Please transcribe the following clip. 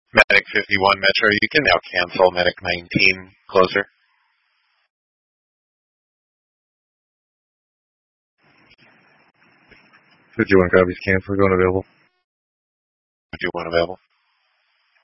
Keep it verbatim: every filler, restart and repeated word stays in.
Medic fifty-one Metro, you can now cancel Medic nineteen closer. fifty-one copies, cancel, going available. fifty-one available.